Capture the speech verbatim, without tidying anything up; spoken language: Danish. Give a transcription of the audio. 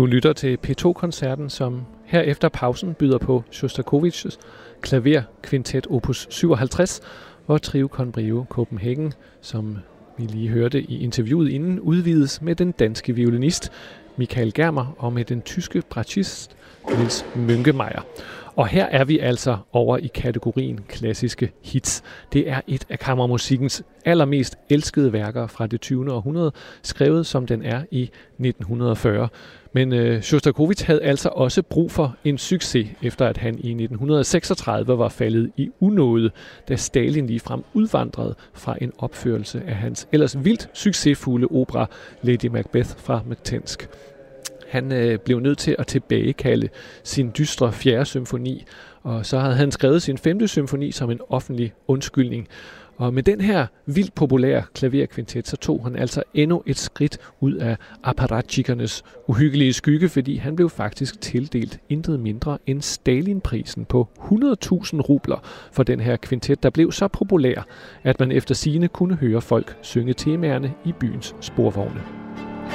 Du lytter til P to-koncerten, som her efter pausen byder på Sjostakovitjs klaverkvintet opus syvoghalvtreds, og Trio con Brio Copenhagen, som vi lige hørte i interviewet inden, udvides med den danske violinist Michael Germer og med den tyske bratschist Nils Münkemeyer. Og her er vi altså over i kategorien klassiske hits. Det er et af kammermusikkens allermest elskede værker fra det tyvende århundrede, skrevet som den er i nitten fyrre. Men øh, Sjostakovitj havde altså også brug for en succes, efter at han i nitten seksogtredive var faldet i unåde, da Stalin ligefrem udvandrede fra en opførelse af hans ellers vildt succesfulde opera Lady Macbeth fra Mtsensk. Han øh, blev nødt til at tilbagekalde sin dystre fjerde symfoni, og så havde han skrevet sin femte symfoni som en offentlig undskyldning. Og med den her vildt populære klaverkvintet, så tog han altså endnu et skridt ud af apparatchikernes uhyggelige skygge, fordi han blev faktisk tildelt intet mindre end Stalinprisen på hundrede tusind rubler for den her kvintet, der blev så populær, at man efter sigende kunne høre folk synge temaerne i byens sporvogne.